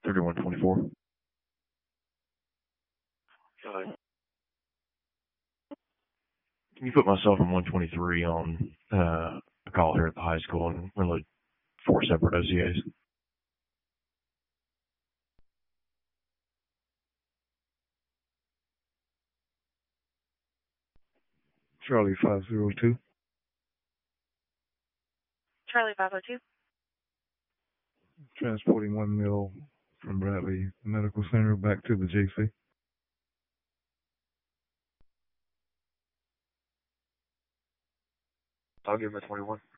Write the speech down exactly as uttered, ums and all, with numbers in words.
thirty-one twenty-four. Uh, Can you put myself in one twenty-three on uh, a call here at the high school and reload four separate O C As? Charlie five zero two. Charlie five oh two. Transporting one mil from Bradley Medical Center back to the J C. I'll give him a twenty-one.